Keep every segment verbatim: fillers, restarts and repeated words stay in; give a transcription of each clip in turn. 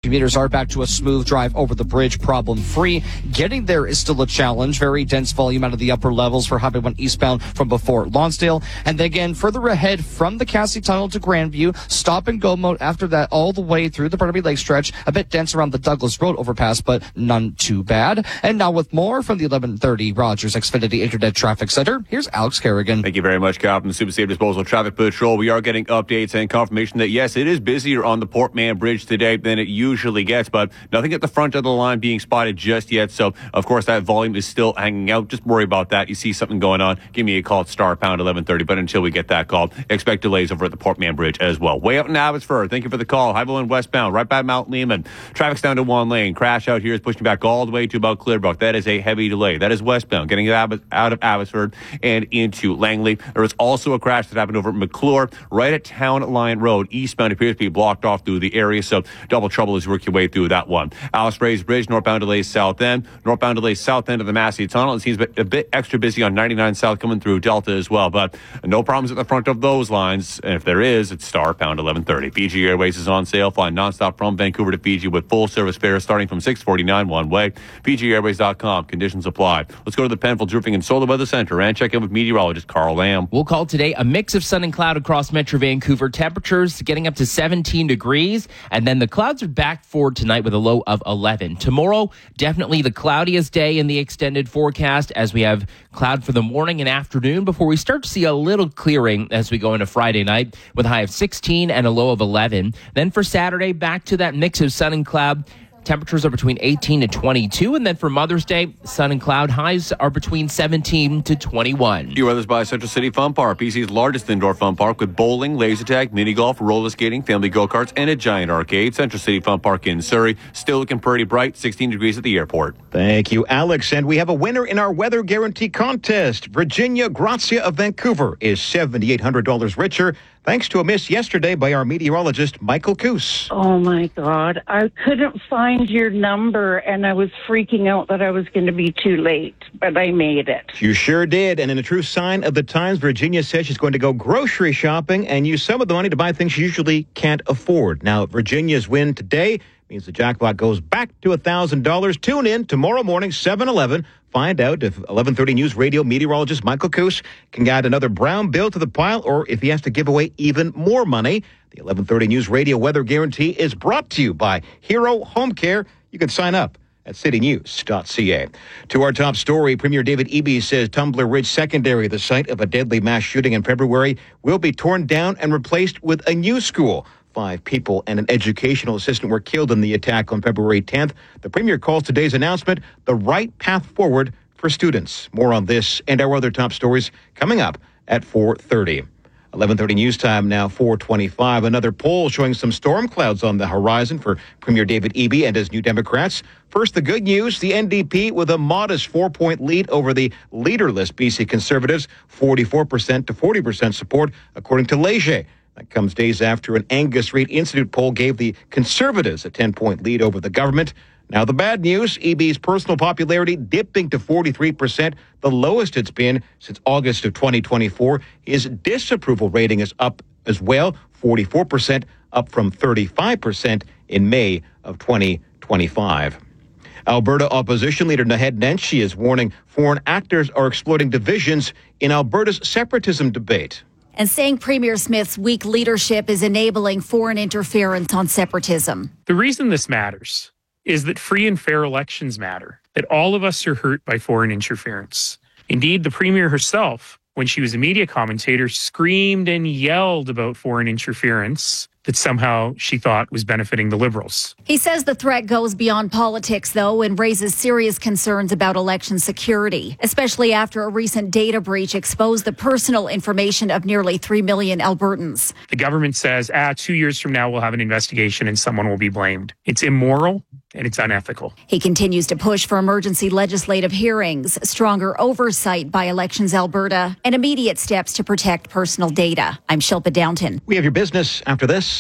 commuters are back to a smooth drive over the bridge, problem-free. Getting there is still a challenge. Very dense volume out of the upper levels for Highway one eastbound from before Lonsdale. And again, further ahead from the Cassie Tunnel to Grandview, stop and go mode after that all the way through the Burnaby Lake stretch. A bit dense around the Douglas Road overpass, but none too bad. And now with more from the eleven thirty Rogers Xfinity Internet Traffic Center, here's Alex Kerrigan. Thank you very much, Captain. Super Safe Disposal Traffic Patrol. We are getting updates and confirmation that, yes, it is busier on the Port Mann Bridge today than it usually gets, but nothing at the front of the line being spotted just yet. So, of course, that volume is still hanging out. Just worry about that. You see something going on, give me a call at star pound eleven thirty. But until we get that call, expect delays over at the Port Mann Bridge as well. Way out in Abbotsford. Thank you for the call. Highway one westbound, right by Mount Lehman. Traffic's down to one lane. Crash out here is pushing back all the way to about Clearbrook. That is a heavy delay. That is westbound, getting out of Abbotsford and into Langley. There was also a crash that happened over at McClure, right at Town Line Road. Eastbound appears to be blocked off through the area, so double trouble as you work your way through that one. Alice Ray's Bridge, northbound delays south end. Northbound delays south end of the Massey Tunnel. It seems a bit, a bit extra busy on ninety-nine South coming through Delta as well, but no problems at the front of those lines. And if there is, it's star pound eleven thirty. Fiji Airways is on sale, flying nonstop from Vancouver to Fiji with full service fares starting from six forty-nine one way. Fiji Airways dot com. Conditions apply. Let's go to the Penfolds Roofing and Solar Weather Center and check in with meteorologist Carl Lamb. We'll call today a mix of sun and cloud across Metro Vancouver. Temperatures getting up to seventeen degrees, and then the clouds are back for tonight with a low of eleven. Tomorrow, definitely the cloudiest day in the extended forecast as we have cloud for the morning and afternoon before we start to see a little clearing as we go into Friday night with a high of sixteen and a low of eleven. Then for Saturday, back to that mix of sun and cloud. Temperatures are between eighteen to twenty-two, and then for Mother's Day, sun and cloud highs are between seventeen to twenty-one. Your weather's by Central City Fun Park, B C's largest indoor fun park with bowling, laser tag, mini golf, roller skating, family go-karts, and a giant arcade. Central City Fun Park in Surrey, still looking pretty bright, sixteen degrees at the airport. Thank you, Alex. And we have a winner in our Weather Guarantee contest. Virginia Grazia of Vancouver is seven thousand eight hundred dollars richer, thanks to a miss yesterday by our meteorologist, Michael Coos. Oh, my God. I couldn't find your number, and I was freaking out that I was going to be too late, but I made it. You sure did. And in a true sign of the times, Virginia says she's going to go grocery shopping and use some of the money to buy things she usually can't afford. Now, Virginia's win today means the jackpot goes back to one thousand dollars. Tune in tomorrow morning, seven eleven. Find out if eleven thirty News Radio meteorologist Michael Coos can add another brown bill to the pile or if he has to give away even more money. The eleven thirty News Radio Weather Guarantee is brought to you by Hero Home Care. You can sign up at city news dot c a. To our top story, Premier David Eby says Tumbler Ridge Secondary, the site of a deadly mass shooting in February, will be torn down and replaced with a new school. Five people and an educational assistant were killed in the attack on February tenth. The Premier calls today's announcement the right path forward for students. More on this and our other top stories coming up at four thirty. eleven thirty news time now, four twenty-five. Another poll showing some storm clouds on the horizon for Premier David Eby and his New Democrats. First, the good news, the N D P with a modest four-point lead over the leaderless B C Conservatives, forty-four percent to forty percent support, according to Leger. That comes days after an Angus Reid Institute poll gave the Conservatives a ten-point lead over the government. Now, the bad news, Eby's personal popularity dipping to forty-three percent, the lowest it's been since August of twenty twenty-four. His disapproval rating is up as well, forty-four percent, up from thirty-five percent in May of twenty twenty-five. Alberta opposition leader Naheed Nenshi is warning foreign actors are exploiting divisions in Alberta's separatism debate. And saying Premier Smith's weak leadership is enabling foreign interference on separatism. The reason this matters is that free and fair elections matter, that all of us are hurt by foreign interference. Indeed, the Premier herself, when she was a media commentator, screamed and yelled about foreign interference that somehow she thought was benefiting the Liberals. He says the threat goes beyond politics, though, and raises serious concerns about election security, especially after a recent data breach exposed the personal information of nearly three million Albertans. The government says, ah, two years from now we'll have an investigation and someone will be blamed. It's immoral and it's unethical. He continues to push for emergency legislative hearings, stronger oversight by Elections Alberta, and immediate steps to protect personal data. I'm Shilpa Downton. We have your business after this.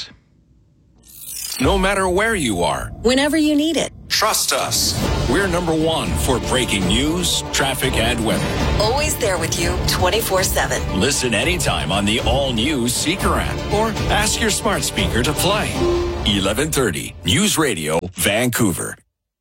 No matter where you are, whenever you need it, trust us. We're number one for breaking news, traffic, and weather. Always there with you twenty-four seven. Listen anytime on the all-new Seeker app or ask your smart speaker to play. eleven thirty News Radio, Vancouver.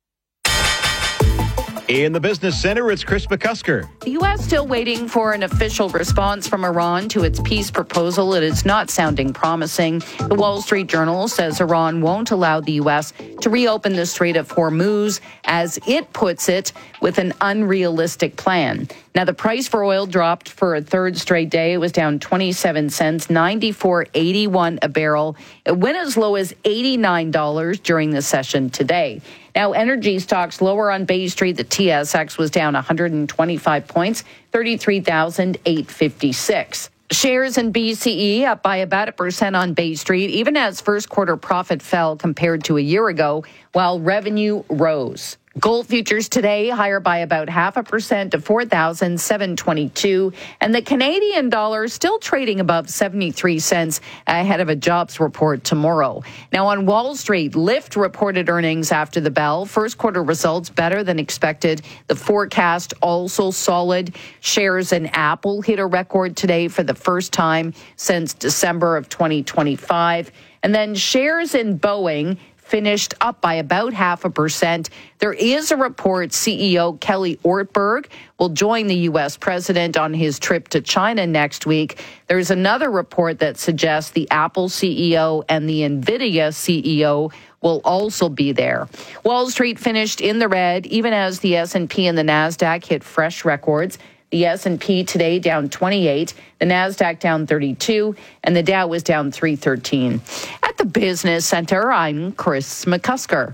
In the business center, it's Chris McCusker. The U S still waiting for an official response from Iran to its peace proposal. It is not sounding promising. The Wall Street Journal says Iran won't allow the U S to reopen the Strait of Hormuz, as it puts it, with an unrealistic plan. Now, the price for oil dropped for a third straight day. It was down twenty-seven cents, ninety-four eighty-one a barrel. It went as low as eighty-nine dollars during the session today. Now, energy stocks lower on Bay Street. The T S X was down one hundred twenty-five points, thirty-three thousand eight hundred fifty-six. Shares in B C E up by about a percent on Bay Street, even as first quarter profit fell compared to a year ago, while revenue rose. Gold futures today higher by about half a percent to four thousand seven hundred twenty-two, and the Canadian dollar still trading above seventy-three cents ahead of a jobs report tomorrow. Now on Wall Street, Lyft reported earnings after the bell. First quarter results better than expected. The forecast also solid. Shares in Apple hit a record today for the first time since December of twenty twenty-five. And then shares in Boeing finished up by about half a percent. There is a report C E O Kelly Ortberg will join the U S president on his trip to China next week. There's another report that suggests the Apple C E O and the NVIDIA C E O will also be there. Wall Street finished in the red, even as the S and P and the NASDAQ hit fresh records. The S and P today down twenty-eight, the NASDAQ down thirty-two, and the Dow was down three thirteen. At the Business Center, I'm Chris McCusker.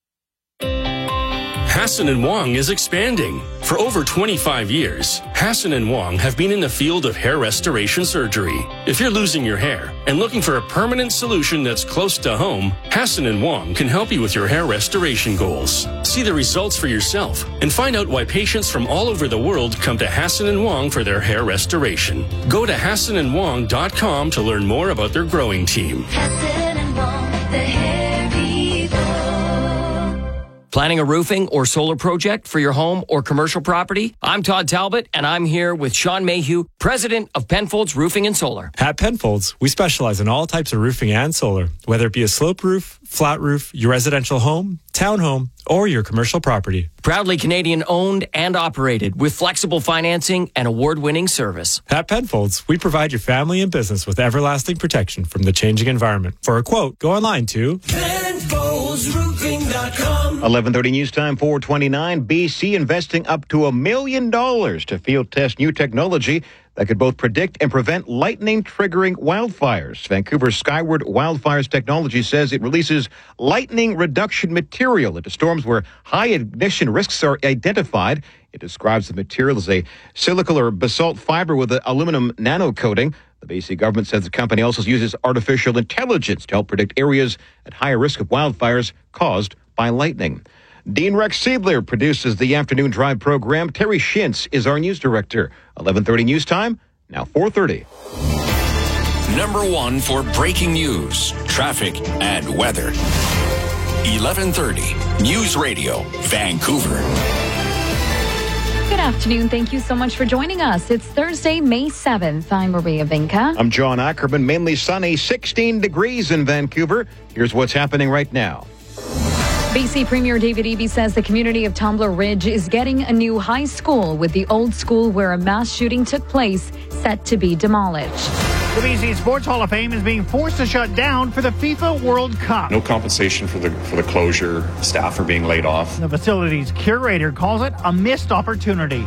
Hassan and Wong is expanding. For over twenty-five years, Hassan and Wong have been in the field of hair restoration surgery. If you're losing your hair and looking for a permanent solution that's close to home, Hassan and Wong can help you with your hair restoration goals. See the results for yourself and find out why patients from all over the world come to Hassan and Wong for their hair restoration. Go to hassan and wong dot com to learn more about their growing team. Hassan and Wong, the hair people. Planning a roofing or solar project for your home or commercial property? I'm Todd Talbot, and I'm here with Sean Mayhew, president of Penfolds Roofing and Solar. At Penfolds, we specialize in all types of roofing and solar, whether it be a slope roof, flat roof, your residential home, townhome, or your commercial property. Proudly Canadian owned and operated with flexible financing and award-winning service. At Penfolds, we provide your family and business with everlasting protection from the changing environment. For a quote, go online to Penfolds Roofing dot com. eleven thirty news time, four twenty-nine. B C investing up to a million dollars to field test new technology that could both predict and prevent lightning-triggering wildfires. Vancouver's Skyward Wildfires Technology says it releases lightning reduction material into storms where high ignition risks are identified. It describes the material as a silical or basalt fiber with an aluminum nano coating. The B C government says the company also uses artificial intelligence to help predict areas at higher risk of wildfires caused by lightning. Dean Rex Siebler produces the Afternoon Drive program. Terry Shintz is our news director. eleven thirty news time, now four thirty. Number one for breaking news, traffic, and weather. eleven thirty News Radio, Vancouver. Good afternoon. Thank you so much for joining us. It's Thursday, May seventh. I'm Maria Vinca. I'm John Ackerman. Mainly sunny, sixteen degrees in Vancouver. Here's what's happening right now. B C Premier David Eby says the community of Tumbler Ridge is getting a new high school, with the old school where a mass shooting took place set to be demolished. The B C Sports Hall of Fame is being forced to shut down for the FIFA World Cup. No compensation for the for the closure. Staff are being laid off. The facility's curator calls it a missed opportunity.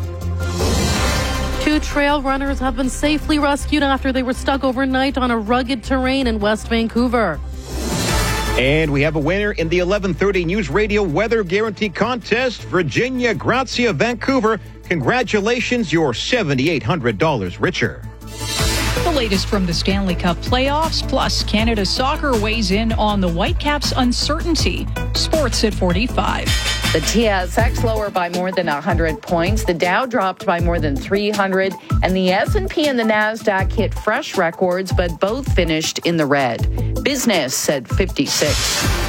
Two trail runners have been safely rescued after they were stuck overnight on a rugged terrain in West Vancouver. And we have a winner in the eleven thirty News Radio Weather Guarantee Contest. Virginia Grazia Vancouver. Congratulations, you're seven thousand eight hundred dollars richer. The latest from the Stanley Cup playoffs, plus Canada Soccer weighs in on the Whitecaps' uncertainty. Sports at forty-five. The T S X lower by more than one hundred points. The Dow dropped by more than three hundred. And the S and P and the NASDAQ hit fresh records, but both finished in the red. Business at fifty-six.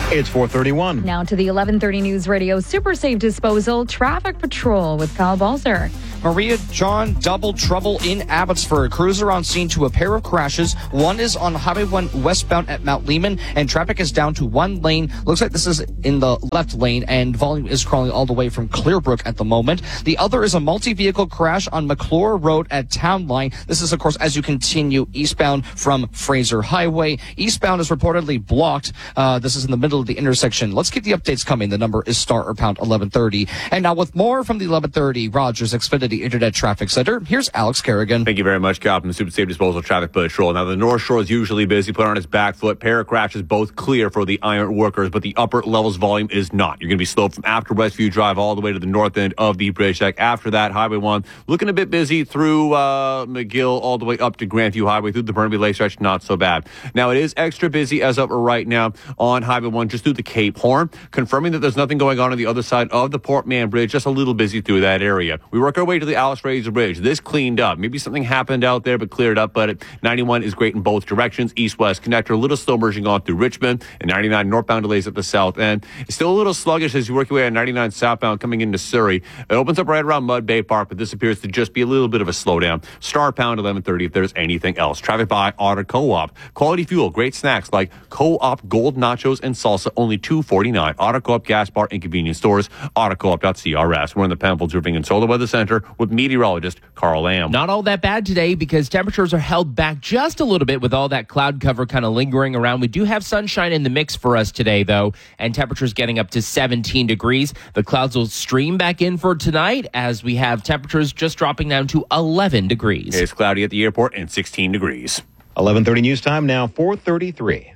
It's four thirty-one. Now to the eleven thirty News Radio Super Safe Disposal Traffic Patrol with Kyle Balzer. Maria John, double trouble in Abbotsford. Crews are on scene to a pair of crashes. One is on Highway one westbound at Mount Lehman, and traffic is down to one lane. Looks like this is in the left lane, and volume is crawling all the way from Clearbrook at the moment. The other is a multi-vehicle crash on McClure Road at Town Line. This is, of course, as you continue eastbound from Fraser Highway. Eastbound is reportedly blocked. Uh, this is in the middle of the intersection. Let's keep the updates coming. The number is star or pound eleven thirty. And now with more from the eleven thirty Rogers Xfinity Internet Traffic Center, here's Alex Kerrigan. Thank you very much, Cal, from the Super Safe Disposal Traffic Patrol. Now, the North Shore is usually busy, put on its back foot. Pair of crashes both clear for the iron workers, but the upper levels volume is not. You're going to be slow from after Westview Drive all the way to the north end of the bridge deck. After that, Highway one looking a bit busy through uh, McGill all the way up to Grandview Highway through the Burnaby Lake stretch. Not so bad. Now, it is extra busy as of right now on Highway one just through the Cape Horn, confirming that there's nothing going on on the other side of the Port Mann Bridge, just a little busy through that area. We work our way to the Alice Fraser Bridge. This cleaned up. Maybe something happened out there, but cleared up. But ninety-one is great in both directions. East-west connector, a little slow merging on through Richmond, and ninety-nine northbound delays at the south end. It's still a little sluggish as you work your way on ninety-nine southbound coming into Surrey. It opens up right around Mud Bay Park, but this appears to just be a little bit of a slowdown. Star pound eleven thirty if there's anything else. Traffic by Otter Co-op. Quality fuel, great snacks like Co-op Gold Nachos and Salsa, only two forty-nine. Otter Co-op Gas Bar and Convenience Stores, otter co op dot c r s. We're in the Penfolds Roofing and Solar Weather Center with meteorologist Carl Lamb. Not all that bad today because temperatures are held back just a little bit with all that cloud cover kind of lingering around. We do have sunshine in the mix for us today, though, and temperatures getting up to seventeen degrees. The clouds will stream back in for tonight as we have temperatures just dropping down to eleven degrees. It's cloudy at the airport and sixteen degrees. eleven thirty news time now, four thirty-three.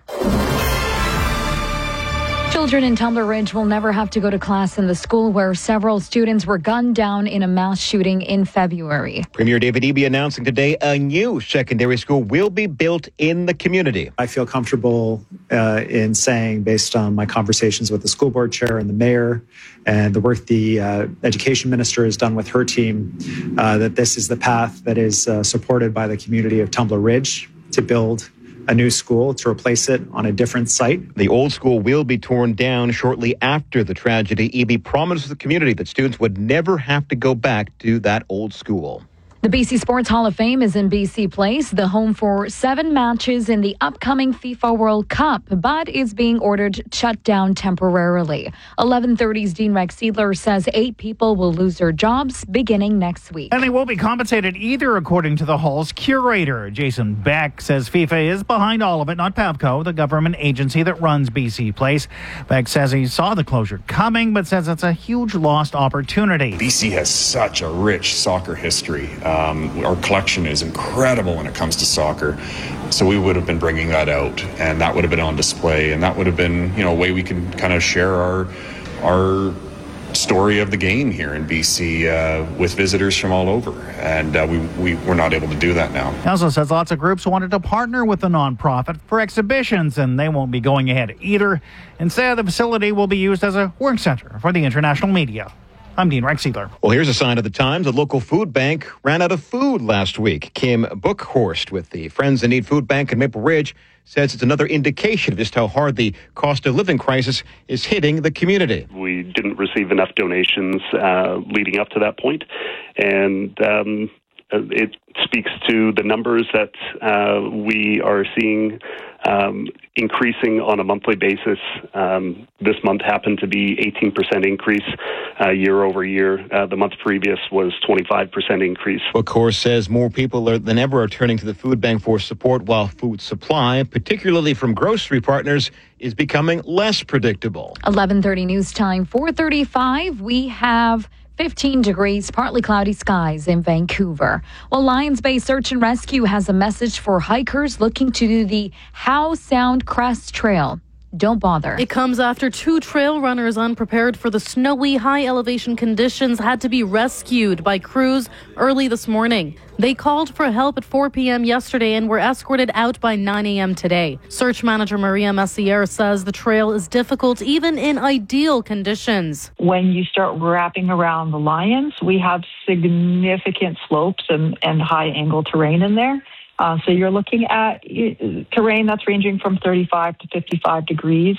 Children in Tumbler Ridge will never have to go to class in the school where several students were gunned down in a mass shooting in February. Premier David Eby announcing today a new secondary school will be built in the community. I feel comfortable uh, in saying, based on my conversations with the school board chair and the mayor and the work the uh, education minister has done with her team, uh, that this is the path that is uh, supported by the community of Tumbler Ridge to build a new school, to replace it on a different site. The old school will be torn down shortly after the tragedy. Eby promised the community that students would never have to go back to that old school. The B C Sports Hall of Fame is in B C Place, the home for seven matches in the upcoming FIFA World Cup, but is being ordered shut down temporarily. eleven thirty's Dean Rex Seidler says eight people will lose their jobs beginning next week. And they won't be compensated either, according to the Hall's curator. Jason Beck says FIFA is behind all of it, not PAVCO, the government agency that runs B C Place. Beck says he saw the closure coming, but says it's a huge lost opportunity. B C has such a rich soccer history. Um, our collection is incredible when it comes to soccer. So we would have been bringing that out, and that would have been on display, and that would have been, you know, a way we can kind of share our our story of the game here in B C uh, with visitors from all over. And uh, we, we, we're not able to do that now. He also says lots of groups wanted to partner with the nonprofit for exhibitions, and they won't be going ahead either. Instead, the facility will be used as a work center for the international media. I'm Dean Rex Seidler. Well, here's a sign of the times. The local food bank ran out of food last week. Kim Bookhorst with the Friends in Need Food Bank in Maple Ridge says it's another indication of just how hard the cost of living crisis is hitting the community. We didn't receive enough donations uh, leading up to that point, and um, it speaks to the numbers that uh, we are seeing um, increasing on a monthly basis. Um, this month happened to be eighteen percent increase uh, year over year. Uh, the month previous was twenty-five percent increase. Bookhorst says more people are, than ever are turning to the food bank for support, while food supply, particularly from grocery partners, is becoming less predictable. eleven thirty news time, four thirty-five. We have fifteen degrees, partly cloudy skies in Vancouver. Well, Lions Bay Search and Rescue has a message for hikers looking to do the Howe Sound Crest Trail. Don't bother. It comes after two trail runners unprepared for the snowy high elevation conditions had to be rescued by crews early this morning. They called for help at four p.m. yesterday and were escorted out by nine a.m. today. Search manager Maria Messier says the trail is difficult even in ideal conditions. When you start wrapping around the Lions, we have significant slopes and, and high angle terrain in there. Uh, so you're looking at uh, terrain that's ranging from thirty-five to fifty-five degrees.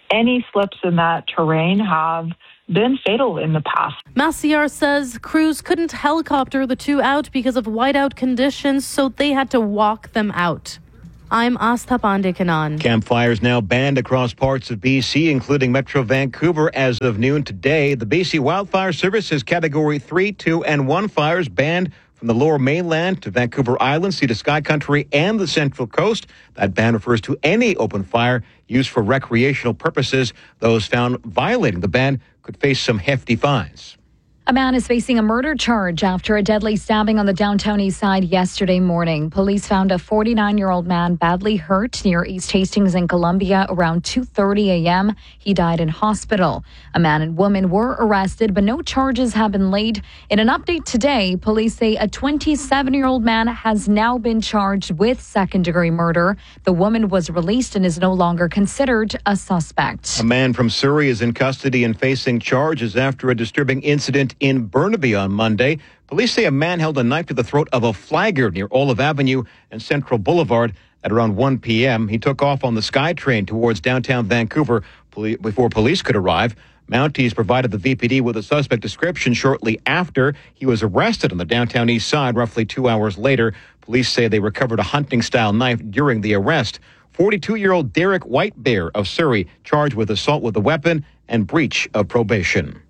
any slips in that terrain have been fatal in the past. Massiar says crews couldn't helicopter the two out because of whiteout conditions, so they had to walk them out. I'm Astha Pandekanan. Campfires now banned across parts of B C, including Metro Vancouver as of noon today. The B C Wildfire Service has Category three, two, and one fires banned from the Lower Mainland to Vancouver Island, Sea to Sky Country, and the Central Coast. That ban refers to any open fire used for recreational purposes. Those found violating the ban could face some hefty fines. A man is facing a murder charge after a deadly stabbing on the downtown east side yesterday morning. Police found a forty-nine-year-old man badly hurt near East Hastings in Columbia around two thirty a.m. He died in hospital. A man and woman were arrested, but no charges have been laid. In an update today, police say a twenty-seven-year-old man has now been charged with second-degree murder. The woman was released and is no longer considered a suspect. A man from Surrey is in custody and facing charges after a disturbing incident in Burnaby on Monday. Police say a man held a knife to the throat of a flagger near Olive Avenue and Central Boulevard at around one p.m. He took off on the SkyTrain towards downtown Vancouver before police could arrive. Mounties provided the V P D with a suspect description shortly after he was arrested on the downtown east side roughly two hours later. Police say they recovered a hunting-style knife during the arrest. forty-two-year-old Derek Whitebear of Surrey charged with assault with a weapon and breach of probation.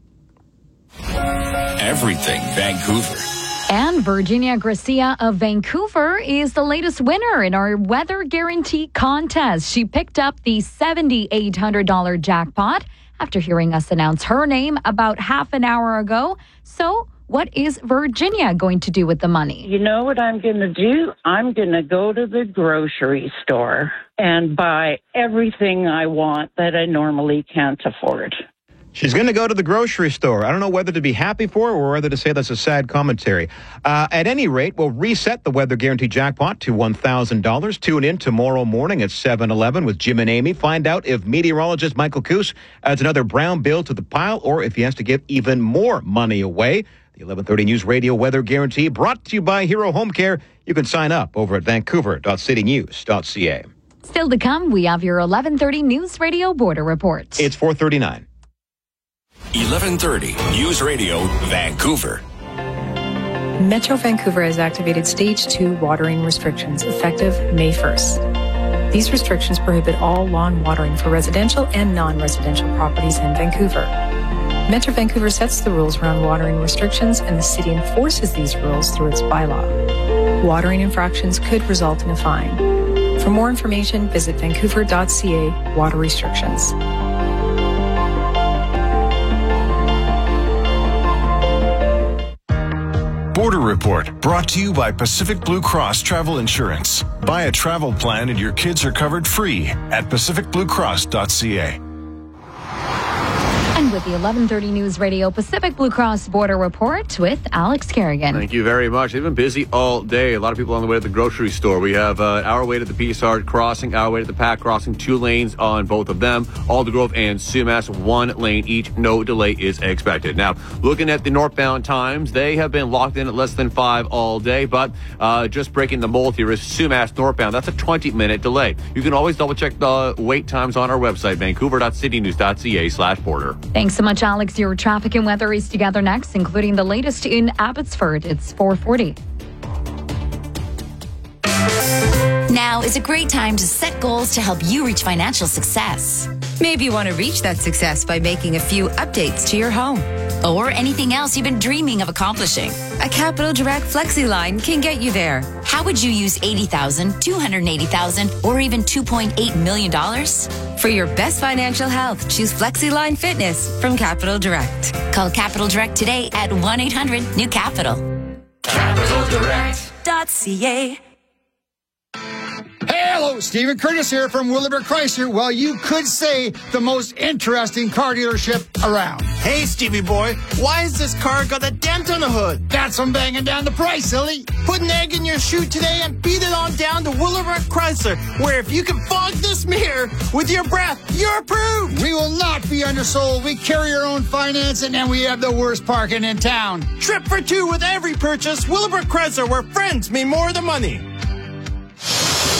Everything Vancouver. And Virginia Garcia of Vancouver is the latest winner in our Weather Guarantee contest. She picked up the seven thousand eight hundred dollars jackpot after hearing us announce her name about half an hour ago. So what is Virginia going to do with the money? You know what I'm going to do? I'm going to go to the grocery store and buy everything I want that I normally can't afford. She's going to go to the grocery store. I don't know whether to be happy for her or whether to say that's a sad commentary. Uh, at any rate, we'll reset the Weather Guarantee jackpot to one thousand dollars. Tune in tomorrow morning at seven eleven with Jim and Amy. Find out if meteorologist Michael Coos adds another brown bill to the pile or if he has to give even more money away. The eleven thirty News Radio Weather Guarantee brought to you by Hero Home Care. You can sign up over at vancouver dot city news dot c a. Still to come, we have your eleven thirty News Radio Border Report. It's four thirty-nine. eleven thirty News Radio Vancouver. Metro Vancouver has activated Stage two watering restrictions effective May first. These restrictions prohibit all lawn watering for residential and non-residential properties in Vancouver. Metro Vancouver sets the rules around watering restrictions, and the city enforces these rules through its bylaw. Watering infractions could result in a fine. For more information, visit vancouver dot c a water restrictions. Border Report, brought to you by Pacific Blue Cross Travel Insurance. Buy a travel plan and your kids are covered free at pacific blue cross dot c a. And with the eleven thirty News Radio Pacific Blue Cross Border Report with Alex Kerrigan. Thank you very much. They've been busy all day. A lot of people on the way to the grocery store. We have uh, our way to the Peace Arch crossing, our way to the Pac crossing, two lanes on both of them. Aldergrove and Sumas, one lane each. No delay is expected. Now, looking at the northbound times, they have been locked in at less than five all day, but uh, just breaking the mold here is Sumas northbound. That's a twenty-minute delay. You can always double-check the wait times on our website, vancouver dot city news dot c a slash border. Thanks so much, Alex. Your traffic and weather is together next, including the latest in Abbotsford. It's four forty. Now is a great time to set goals to help you reach financial success. Maybe you want to reach that success by making a few updates to your home or anything else you've been dreaming of accomplishing. A Capital Direct Flexi line can get you there. How would you use eighty thousand dollars, two hundred eighty thousand dollars, or even two point eight million dollars? For your best financial health, choose Flexi Line Fitness from Capital Direct. Call Capital Direct today at one eight hundred new capital. capital direct dot c a. Hey, hello, Stephen Curtis here from Willowbrook Chrysler. Well, you could say the most interesting car dealership around. Hey, Stevie boy, why has this car got a dent on the hood? That's from banging down the price, silly. Put an egg in your shoe today and beat it on down to Willowbrook Chrysler, where if you can fog this mirror with your breath, you're approved. We will not be undersold. We carry our own financing, and we have the worst parking in town. Trip for two with every purchase. Willowbrook Chrysler, where friends mean more than money. four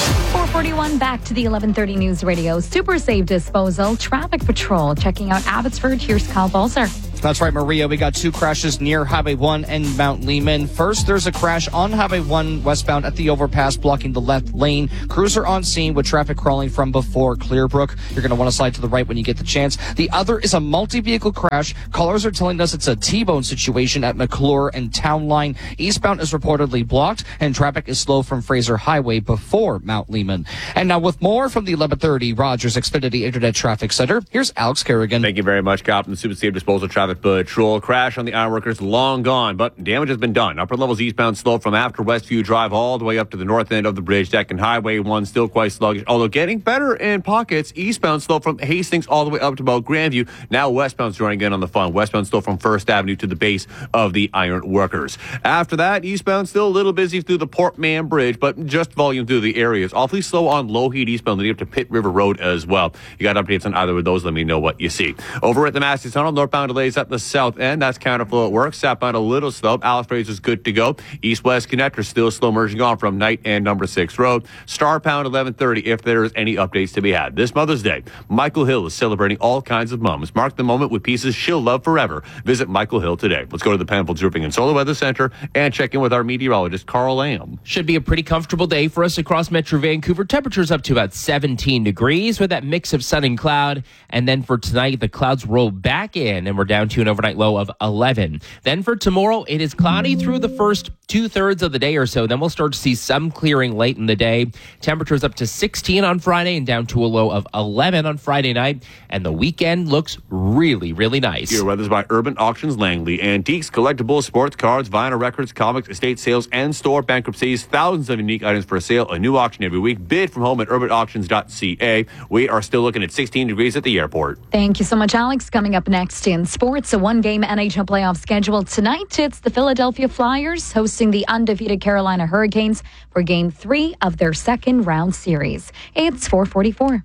forty-one, back to the eleven thirty News Radio Super Safe Disposal Traffic Patrol. Checking out Abbotsford, here's Kyle Balzer. That's right, Maria. We got two crashes near Highway one and Mount Lehman. First, there's a crash on Highway one westbound at the overpass, blocking the left lane. Crews are on scene with traffic crawling from before Clearbrook. You're going to want to slide to the right when you get the chance. The other is a multi-vehicle crash. Callers are telling us it's a T-bone situation at McClure and Town Line. Eastbound is reportedly blocked, and traffic is slow from Fraser Highway before Mount Lehman. And now with more from the eleven thirty Rogers Xfinity Internet Traffic Center, here's Alex Kerrigan. Thank you very much, Captain. Super Safe Disposal Traffic Patrol. Crash on the Ironworkers, long gone, but damage has been done. Upper levels eastbound slow from after Westview Drive all the way up to the north end of the bridge deck, and Highway one still quite sluggish, although getting better in pockets. Eastbound slow from Hastings all the way up to about Grandview. Now westbound's joining in on the fun. Westbound still from First Avenue to the base of the Ironworkers. After that, eastbound still a little busy through the Port Mann Bridge, but just volume through the areas. Awfully slow on Lougheed eastbound leading up to Pitt River Road as well. You got updates on either of those, let me know what you see. Over at the Massey Tunnel, northbound delays at the south end. That's counterflow at work. Southbound a little slow. Alice Fraser's good to go. East-west connector still slow merging on from Knight and number six Road. Star Pound eleven thirty if there's any updates to be had. This Mother's Day, Michael Hill is celebrating all kinds of moms. Mark the moment with pieces she'll love forever. Visit Michael Hill today. Let's go to the Penfolds Roofing and Solar Weather Center and check in with our meteorologist, Carl Lamb. Should be a pretty comfortable day for us across Metro Vancouver. Temperatures up to about seventeen degrees with that mix of sun and cloud. And then for tonight, the clouds roll back in and we're down to an overnight low of eleven. Then for tomorrow, it is cloudy through the first two-thirds of the day or so. Then we'll start to see some clearing late in the day. Temperatures up to sixteen on Friday and down to a low of eleven on Friday night. And the weekend looks really, really nice. Your weather's by Urban Auctions Langley. Antiques, collectibles, sports cards, vinyl records, comics, estate sales, and store bankruptcies. Thousands of unique items for sale. A new auction every week. Bid from home at urban auctions dot c a. We are still looking at sixteen degrees at the airport. Thank you so much, Alex. Coming up next in sports, a one-game N H L playoff schedule tonight. It's the Philadelphia Flyers hosting the undefeated Carolina Hurricanes for Game three of their second round series. It's four forty-four.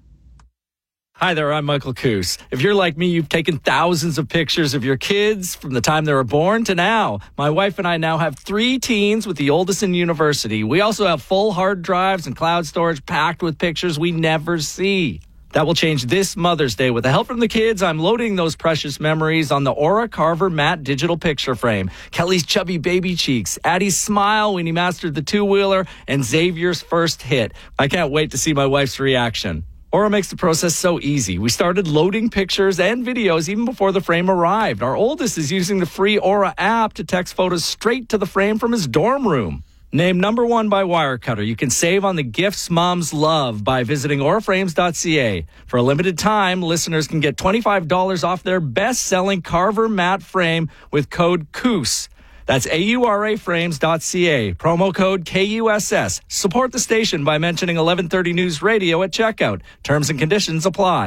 Hi there, I'm Michael Coos. If you're like me, you've taken thousands of pictures of your kids from the time they were born to now. My wife and I now have three teens, with the oldest in university. We also have full hard drives and cloud storage packed with pictures we never see. That will change this Mother's Day. With the help from the kids, I'm loading those precious memories on the Aura Carver Matte digital picture frame. Kelly's chubby baby cheeks, Addie's smile when he mastered the two-wheeler, and Xavier's first hit. I can't wait to see my wife's reaction. Aura makes the process so easy. We started loading pictures and videos even before the frame arrived. Our oldest is using the free Aura app to text photos straight to the frame from his dorm room. Named number one by Wirecutter, you can save on the gifts moms love by visiting aura frames dot c a. For a limited time, listeners can get twenty-five dollars off their best-selling Carver matte frame with code C O O S. That's A U R A frames dot c a. Promo code K U S S. Support the station by mentioning eleven thirty News Radio at checkout. Terms and conditions apply.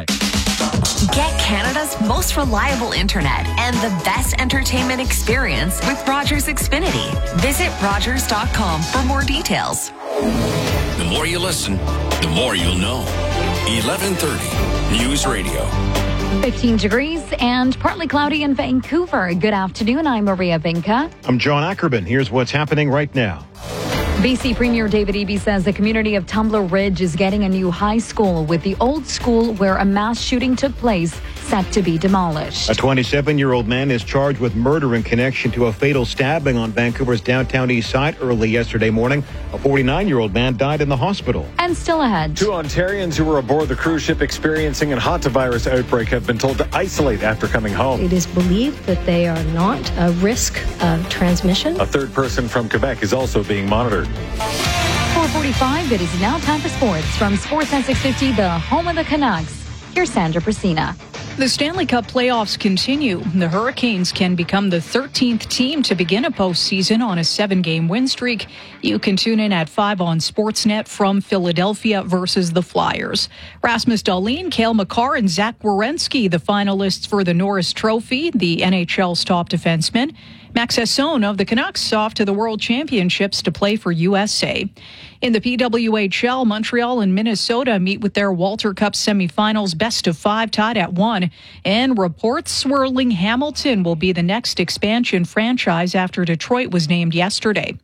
Get Canada's most reliable internet and the best entertainment experience with Rogers Xfinity. Visit rogers dot com for more details. The more you listen, the more you'll know. eleven thirty News Radio. fifteen degrees and partly cloudy in Vancouver. Good afternoon. I'm Maria Vinca. I'm John Ackerman. Here's what's happening right now. B C Premier David Eby says the community of Tumbler Ridge is getting a new high school, with the old school where a mass shooting took place set to be demolished. A twenty-seven-year-old man is charged with murder in connection to a fatal stabbing on Vancouver's downtown east side early yesterday morning. A forty-nine-year-old man died in the hospital. And still ahead. Two Ontarians who were aboard the cruise ship experiencing an hantavirus outbreak have been told to isolate after coming home. It is believed that they are not a risk of transmission. A third person from Quebec is also being monitored. four forty-five, it is now time for sports. From Sportsnet six fifty, the home of the Canucks. Here's Sandra Prasina. The Stanley Cup playoffs continue. The Hurricanes can become the thirteenth team to begin a postseason on a seven-game win streak. You can tune in at five on Sportsnet from Philadelphia versus the Flyers. Rasmus Dahlin, Cale Makar, and Zach Werenski, the finalists for the Norris Trophy, the N H L's top defenseman. Max Esson of the Canucks off to the World Championships to play for U S A. In the P W H L, Montreal and Minnesota meet with their Walter Cup semifinals, best of five tied at one. And reports swirling Hamilton will be the next expansion franchise after Detroit was named yesterday.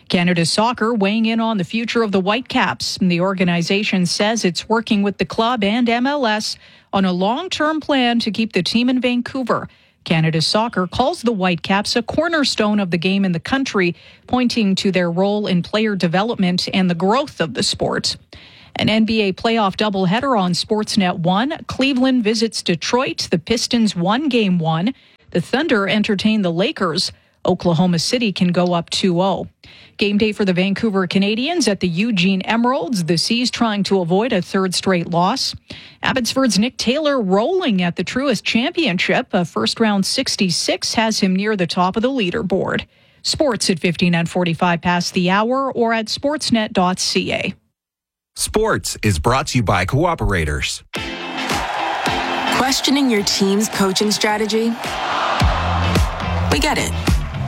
Canada Soccer weighing in on the future of the Whitecaps. The organization says it's working with the club and M L S on a long-term plan to keep the team in Vancouver. Canada Soccer calls the Whitecaps a cornerstone of the game in the country, pointing to their role in player development and the growth of the sport. An N B A playoff doubleheader on Sportsnet one. Cleveland visits Detroit. The Pistons won Game one. The Thunder entertain the Lakers. Oklahoma City can go up two oh. Game day for the Vancouver Canadians at the Eugene Emeralds. The Seas trying to avoid a third straight loss. Abbotsford's Nick Taylor rolling at the Truist Championship. A first-round sixty-six has him near the top of the leaderboard. Sports at fifteen and forty-five past the hour or at sportsnet dot c a. Sports is brought to you by Cooperators. Questioning your team's coaching strategy? We get it.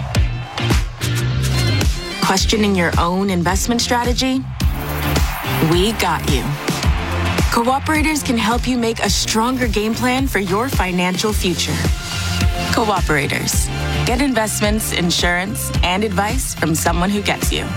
Questioning your own investment strategy? We got you. Cooperators can help you make a stronger game plan for your financial future. Cooperators. Get investments, insurance, and advice from someone who gets you.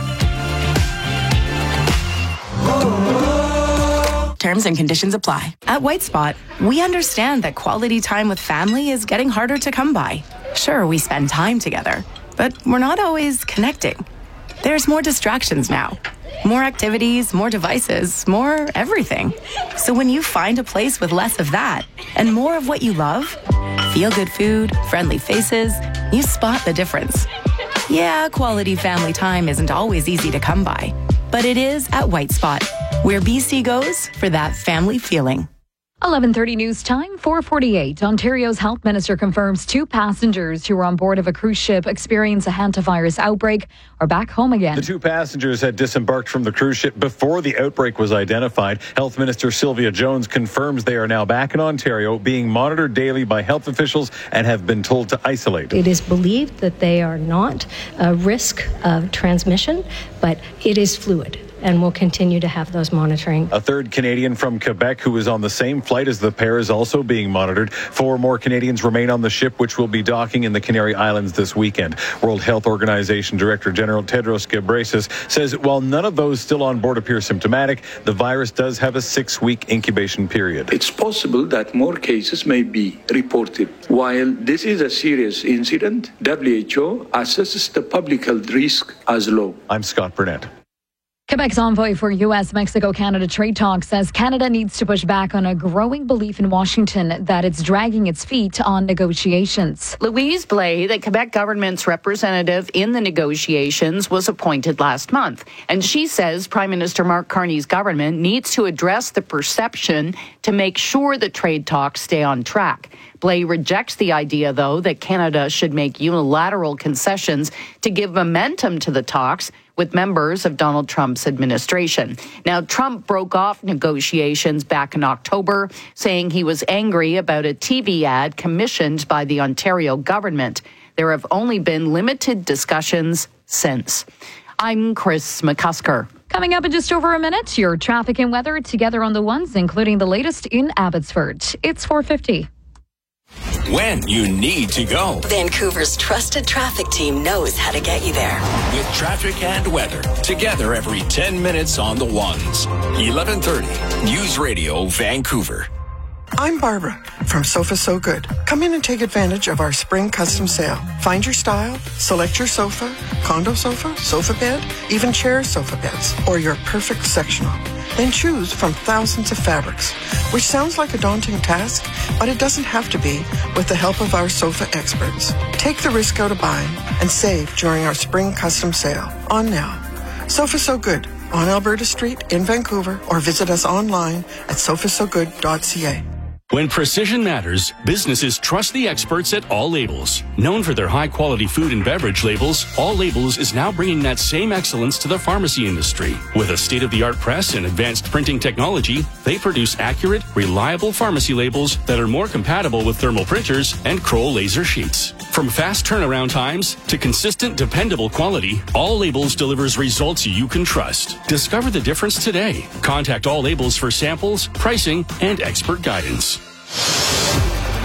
Terms and conditions apply. At White Spot, we understand that quality time with family is getting harder to come by. Sure, we spend time together, but we're not always connecting. There's more distractions now. More activities, more devices, more everything. So when you find a place with less of that and more of what you love, feel-good food, friendly faces, you spot the difference. Yeah, quality family time isn't always easy to come by, but it is at White Spot, where B C goes for that family feeling. eleven thirty news time, four forty-eight. Ontario's health minister confirms two passengers who were on board of a cruise ship experienced a hantavirus outbreak are back home again. The two passengers had disembarked from the cruise ship before the outbreak was identified. Health Minister Sylvia Jones confirms they are now back in Ontario, being monitored daily by health officials and have been told to isolate. It is believed that they are not a risk of transmission, but it is fluid. And we'll continue to have those monitoring. A third Canadian from Quebec who was on the same flight as the pair is also being monitored. Four more Canadians remain on the ship, which will be docking in the Canary Islands this weekend. World Health Organization Director General Tedros Ghebreyesus says while none of those still on board appear symptomatic, the virus does have a six-week incubation period. It's possible that more cases may be reported. While this is a serious incident, W H O assesses the public health risk as low. I'm Scott Burnett. Quebec's envoy for U S Mexico Canada trade talks says Canada needs to push back on a growing belief in Washington that it's dragging its feet on negotiations. Louise Blais, the Quebec government's representative in the negotiations, was appointed last month. And she says Prime Minister Mark Carney's government needs to address the perception to make sure the trade talks stay on track. Blais rejects the idea, though, that Canada should make unilateral concessions to give momentum to the talks with members of Donald Trump's administration. Now, Trump broke off negotiations back in October, saying he was angry about a T V ad commissioned by the Ontario government. There have only been limited discussions since. I'm Chris McCusker. Coming up in just over a minute, your traffic and weather together on the ones, including the latest in Abbotsford. It's four fifty. When you need to go. Vancouver's trusted traffic team knows how to get you there. With traffic and weather together every ten minutes on the ones. eleven thirty News Radio Vancouver. I'm Barbara from Sofa So Good. Come in and take advantage of our spring custom sale. Find your style, select your sofa, condo sofa, sofa bed, even chair sofa beds, or your perfect sectional. Then choose from thousands of fabrics, which sounds like a daunting task, but it doesn't have to be with the help of our sofa experts. Take the risk out of buying and save during our spring custom sale. On now. Sofa So Good on Alberta Street in Vancouver, or visit us online at sofa so good dot c a. When precision matters, businesses trust the experts at All Labels. Known for their high-quality food and beverage labels, All Labels is now bringing that same excellence to the pharmacy industry. With a state-of-the-art press and advanced printing technology, they produce accurate, reliable pharmacy labels that are more compatible with thermal printers and Kroll laser sheets. From fast turnaround times to consistent, dependable quality, All Labels delivers results you can trust. Discover the difference today. Contact All Labels for samples, pricing, and expert guidance.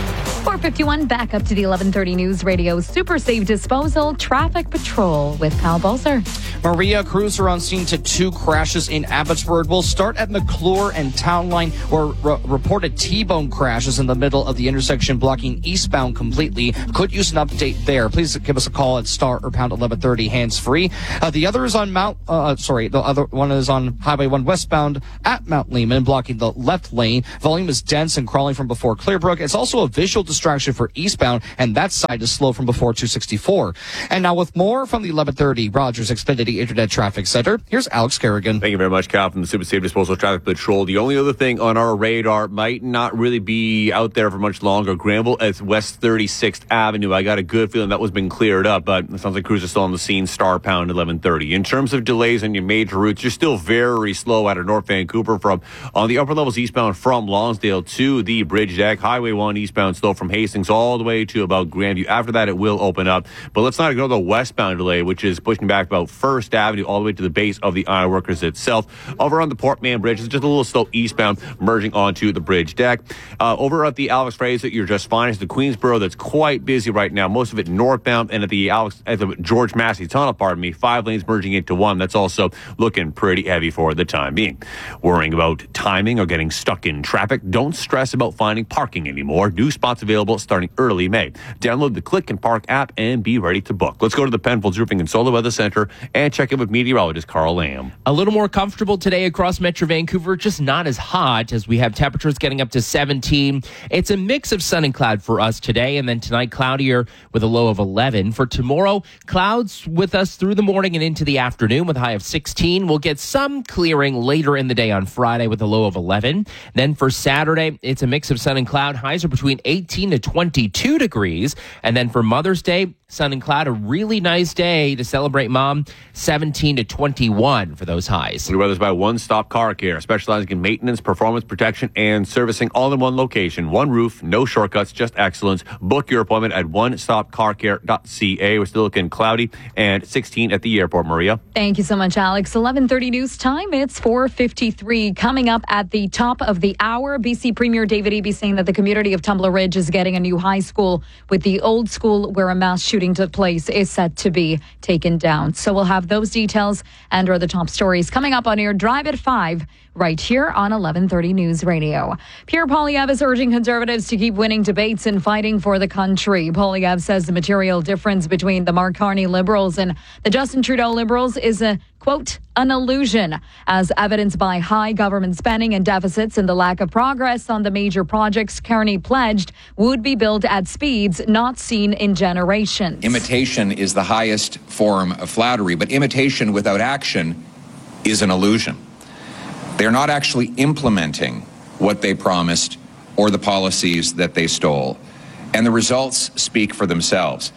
four fifty-one, back up to the eleven thirty News Radio Super Safe Disposal Traffic Patrol with Kyle Balzer. Maria, crews are on scene to two crashes in Abbotsford. We'll start at McClure and Town Line, where re- reported T-bone crashes in the middle of the intersection, blocking eastbound completely. Could use an update there. Please give us a call at star or pound eleven thirty, hands-free. Uh, the other is on Mount, uh, sorry, the other one is on Highway one westbound at Mount Lehman, blocking the left lane. Volume is dense and crawling from before Clearbrook. It's also a visual distraction for eastbound, and that side is slow from before two sixty-four. And now with more from the eleven thirty Rogers Xfinity Internet Traffic Center, here's Alex Kerrigan. Thank you very much, Cal, from the Super Safe Disposal Traffic Patrol. The only other thing on our radar might not really be out there for much longer. Granville at West thirty-sixth Avenue. I got a good feeling that was been cleared up, but it sounds like crews are still on the scene. Star pound eleven thirty. In terms of delays on your major routes, you're still very slow out of North Vancouver from on the upper levels eastbound from Lonsdale to the bridge deck. Highway one eastbound slow from Hastings all the way to about Grandview. After that, it will open up. But let's not ignore the westbound delay, which is pushing back about First Avenue all the way to the base of the Ironworkers itself. Over on the Port Mann Bridge, it's just a little slow eastbound, merging onto the bridge deck. Uh, over at the Alex Fraser, you're just fine. It's the Queensboro that's quite busy right now. Most of it northbound, and at the Alex, at the George Massey Tunnel, pardon me, five lanes merging into one. That's also looking pretty heavy for the time being. Worrying about timing or getting stuck in traffic? Don't stress about finding parking anymore. New spots available starting early May. Download the Click and Park app and be ready to book. Let's go to the Penfolds Roofing and Solar Weather Center and check in with meteorologist Carl Lamb. A little more comfortable today across Metro Vancouver, just not as hot as we have temperatures getting up to seventeen. It's a mix of sun and cloud for us today, and then tonight cloudier with a low of eleven. For tomorrow, clouds with us through the morning and into the afternoon with a high of sixteen. We'll get some clearing later in the day on Friday with a low of eleven. Then for Saturday, it's a mix of sun and cloud. Highs are between eighteen to twenty-two degrees. And then for Mother's Day, sun and cloud, a really nice day to celebrate Mom, seventeen to twenty-one for those highs. Blue Weather's by One Stop Car Care, specializing in maintenance, performance protection, and servicing all in one location. One roof, no shortcuts, just excellence. Book your appointment at one stop car care dot c a. We're still looking cloudy and sixteen at the airport, Maria. Thank you so much, Alex. eleven thirty news time. It's four fifty-three. Coming up at the top of the hour, B C Premier David Eby saying that the community of Tumbler Ridge is getting a new high school, with the old school where a mass shooting took place is set to be taken down. So we'll have those details and or the top stories coming up on your Drive at five right here on eleven thirty News Radio. Pierre Poilievre is urging Conservatives to keep winning debates and fighting for the country. Poilievre says the material difference between the Mark Carney Liberals and the Justin Trudeau Liberals is a, quote, an illusion, as evidenced by high government spending and deficits and the lack of progress on the major projects Carney pledged would be built at speeds not seen in generations. Imitation is the highest form of flattery, but imitation without action is an illusion. They're not actually implementing what they promised or the policies that they stole, and the results speak for themselves.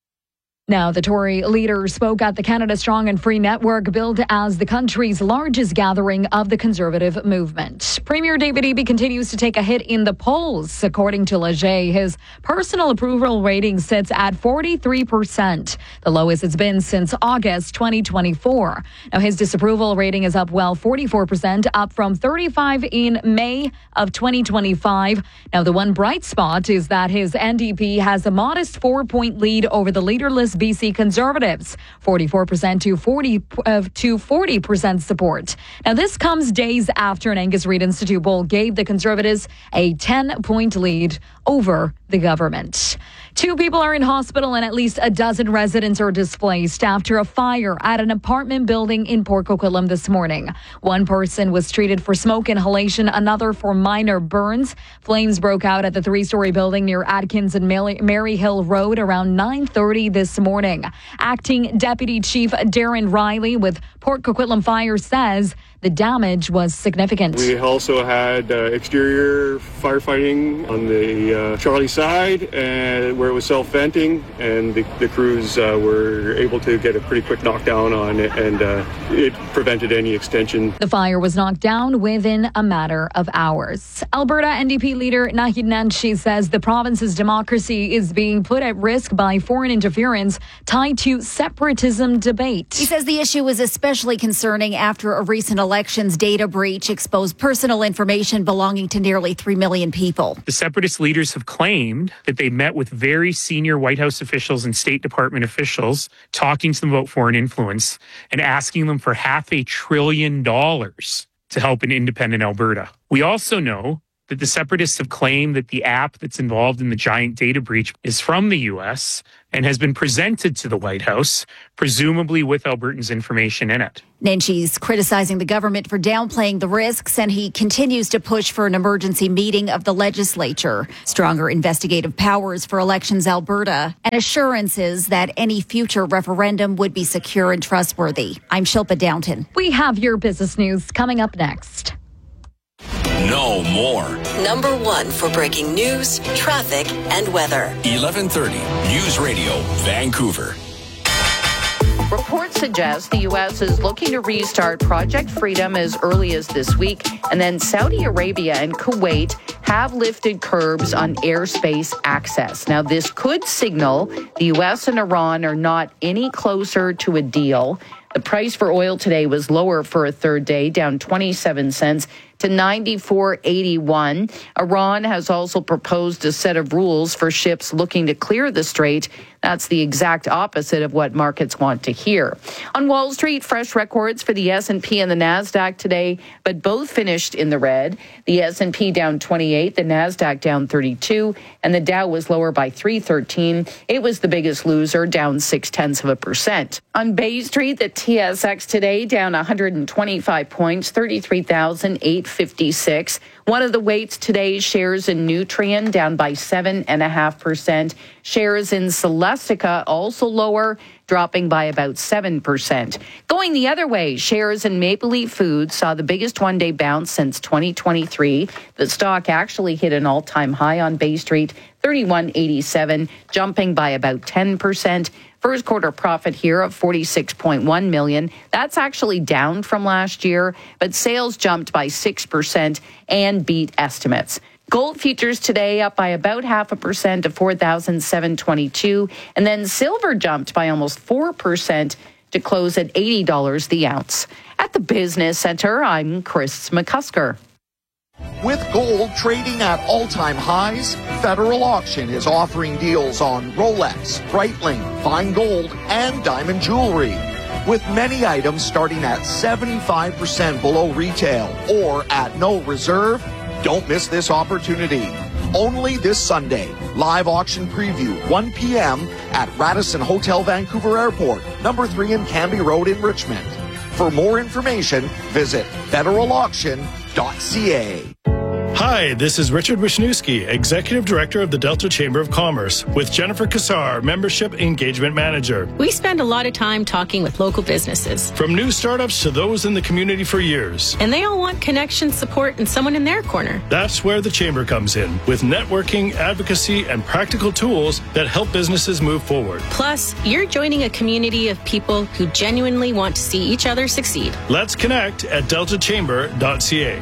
Now, the Tory leader spoke at the Canada Strong and Free Network, billed as the country's largest gathering of the Conservative movement. Premier David Eby continues to take a hit in the polls. According to Leger, his personal approval rating sits at forty-three percent, the lowest it's been since August twenty twenty-four. Now, his disapproval rating is up well forty-four percent, up from thirty-five in May of twenty twenty-five. Now, the one bright spot is that his N D P has a modest four-point lead over the leaderless B C Conservatives, forty-four percent to forty uh, to forty percent support. Now, this comes days after an Angus Reid Institute poll gave the Conservatives a ten-point lead over the government. Two people are in hospital and at least a dozen residents are displaced after a fire at an apartment building in Port Coquitlam this morning. One person was treated for smoke inhalation, another for minor burns. Flames broke out at the three-story building near Atkins and Mary Hill Road around nine thirty this morning. Acting Deputy Chief Darren Riley with Port Coquitlam Fire says the damage was significant. We also had uh, exterior firefighting on the uh, Charlie side, and where it was self-venting, and the, the crews uh, were able to get a pretty quick knockdown on it, and uh, it prevented any extension. The fire was knocked down within a matter of hours. Alberta N D P leader Naheed Nenshi says the province's democracy is being put at risk by foreign interference tied to separatism debate. He says the issue was especially concerning after a recent election elections data breach exposed personal information belonging to nearly three million people. The separatist leaders have claimed that they met with very senior White House officials and State Department officials, talking to them about foreign influence and asking them for half a trillion dollars to help an independent Alberta. We also know that the separatists have claimed that the app that's involved in the giant data breach is from the U S and has been presented to the White House, presumably with Albertans' information in it. Nenshi's criticizing the government for downplaying the risks, and he continues to push for an emergency meeting of the legislature, stronger investigative powers for Elections Alberta, and assurances that any future referendum would be secure and trustworthy. I'm Shilpa Downton. We have your business news coming up next. No more. Number one for breaking news, traffic, and weather. eleven thirty News Radio, Vancouver. Reports suggest the U S is looking to restart Project Freedom as early as this week, and then Saudi Arabia and Kuwait have lifted curbs on airspace access. Now, this could signal the U S and Iran are not any closer to a deal. The price for oil today was lower for a third day, down twenty-seven cents to ninety-four eighty-one. Iran has also proposed a set of rules for ships looking to clear the strait. That's the exact opposite of what markets want to hear. On Wall Street, fresh records for the S and P and the NASDAQ today, but both finished in the red. The S and P down twenty-eight, the NASDAQ down thirty-two, and the Dow was lower by three thirteen. It was the biggest loser, down six-tenths of a percent. On Bay Street, the T S X today down one hundred twenty-five points, thirty-three thousand eight hundred fifty-six. One of the weights today, shares in Nutrien down by seven point five percent. Shares in Celestica also lower, dropping by about seven percent. Going the other way, shares in Maple Leaf Foods saw the biggest one-day bounce since twenty twenty-three. The stock actually hit an all-time high on Bay Street, thirty-one eighty-seven, jumping by about ten percent. First quarter profit here of forty-six point one million dollars. That's actually down from last year, but sales jumped by six percent and beat estimates. Gold futures today up by about half a percent to four thousand seven hundred twenty-two, and then silver jumped by almost four percent to close at eighty dollars the ounce. At the Business Center, I'm Chris McCusker. With gold trading at all-time highs, Federal Auction is offering deals on Rolex, Breitling, fine gold, and diamond jewelry. With many items starting at seventy-five percent below retail or at no reserve, don't miss this opportunity. Only this Sunday, live auction preview, one p.m. at Radisson Hotel Vancouver Airport, number three in Canby Road in Richmond. For more information, visit federal auction dot c a. Hi, this is Richard Wisniewski, Executive Director of the Delta Chamber of Commerce, with Jennifer Kassar, Membership Engagement Manager. We spend a lot of time talking with local businesses. From new startups to those in the community for years. And they all want connection, support, and someone in their corner. That's where the Chamber comes in, with networking, advocacy, and practical tools that help businesses move forward. Plus, you're joining a community of people who genuinely want to see each other succeed. Let's connect at delta chamber dot c a.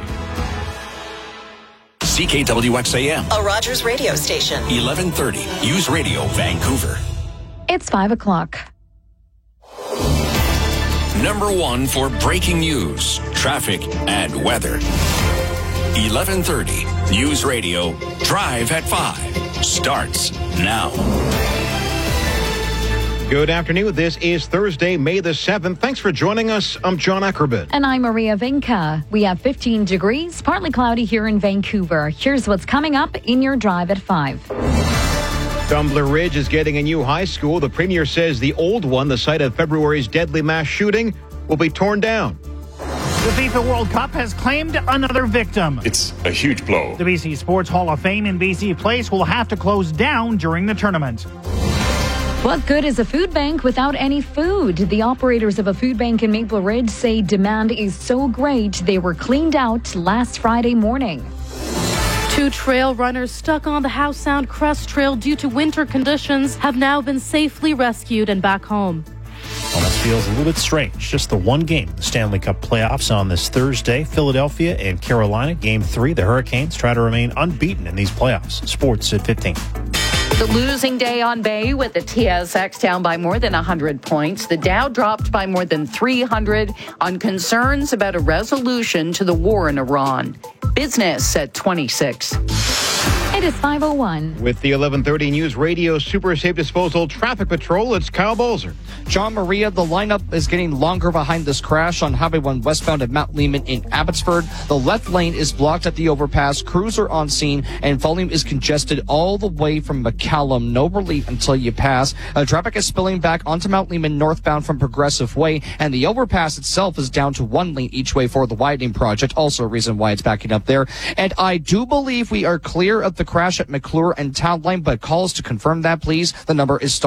C K W X A M. A Rogers radio station. eleven thirty News Radio, Vancouver. It's five o'clock. Number one for breaking news, traffic, and weather. eleven thirty News Radio, Drive at five. Starts now. Good afternoon. This is Thursday, May the seventh. Thanks for joining us. I'm John Ackerman. And I'm Maria Vinca. We have fifteen degrees, partly cloudy here in Vancouver. Here's what's coming up in your Drive at five. Tumbler Ridge is getting a new high school. The premier says the old one, the site of February's deadly mass shooting, will be torn down. The FIFA World Cup has claimed another victim. It's a huge blow. The B C Sports Hall of Fame in B C Place will have to close down during the tournament. What good is a food bank without any food? The operators of a food bank in Maple Ridge say demand is so great they were cleaned out last Friday morning. Two trail runners stuck on the Howe Sound Crest Trail due to winter conditions have now been safely rescued and back home. Well, this feels a little bit strange. Just the one game, the Stanley Cup playoffs on this Thursday. Philadelphia and Carolina, game three. The Hurricanes try to remain unbeaten in these playoffs. Sports at fifteen. The losing day on Bay with the T S X down by more than one hundred points. The Dow dropped by more than three hundred on concerns about a resolution to the war in Iran. Business at twenty-six. It is five oh one. With the eleven thirty News Radio Super Safe Disposal Traffic Patrol, it's Kyle Bolzer. John Maria, the lineup is getting longer behind this crash on Highway one westbound at Mount Lehman in Abbotsford. The left lane is blocked at the overpass. Crews are on scene, and volume is congested all the way from McCallum. No relief until you pass. Uh, traffic is spilling back onto Mount Lehman northbound from Progressive Way, and the overpass itself is down to one lane each way for the widening project. Also a reason why it's backing up there. And I do believe we are clear of the crash at McClure and Town Line, but calls to confirm that, please. The number is star